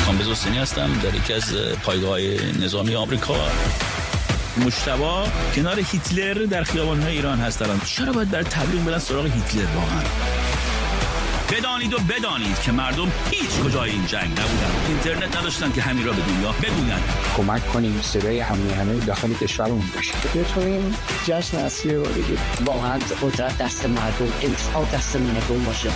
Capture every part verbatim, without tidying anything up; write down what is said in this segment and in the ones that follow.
کامبیز حسینی هستم، در یکی از پایگاه‌های نظامی آمریکا. مجتبی کنار هیتلر در خیابان‌های ایران هست الان. چرا باید بر تبلیغ برن سراغ هیتلر واقعا؟ بدانید و بدانید که مردم هیچ کجای این جنگ نبودن، اینترنت نداشتن که همین را به دنیا بگویند. کمک کنیم صدای همه همه داخل کشورمون بشه. بتونیم جشن اصلی رو بگیریم. واقعا قدرت دست مردم، انتخاب دست مردم باشه.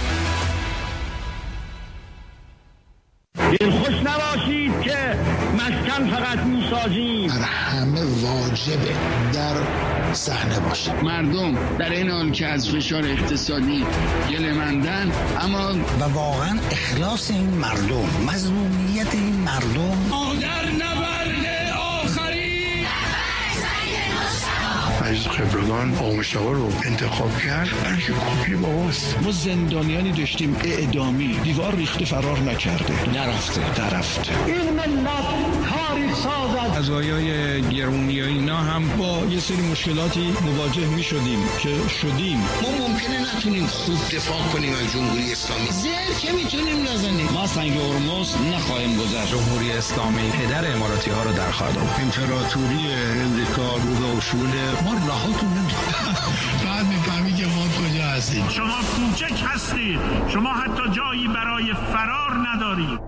دلخوش نباشید که مسکن فقط میسازیم. در همه واجبه در صحنه باشه. مردم در این حال که از فشار اقتصادی گله‌مندن، اما و واقعا اخلاص این مردم، مظلومیت این مردم مادر نبرد آخری. مجلس خبرگان آقا مشتبی رو انتخاب کرد، برای که کپی باباست. ما زندانیانی داشتیم اعدامی، دیوار ریخته فرار نکرده، نرفته نرفته. این ملت کاری سازد. قضایای گرونی و اینا هم با یه سری مشکلاتی مواجه می شدیم که شدیم. ما ممکنه نتونیم خوب دفاع کنیم از جمهوری اسلامی، زر که میتونیم نزنیم. ما سنگ هرمز نخواهیم گذشت. جمهوری اسلامی پدر اماراتی ها رو در خواهد آورد. امپراتوری امریکا رو شوله ما رهاتون نمی‌کنه. بعد میفهمی که ما کجا هستیم. شما کوچک هستید، شما حتی جایی برای فرار ندارید.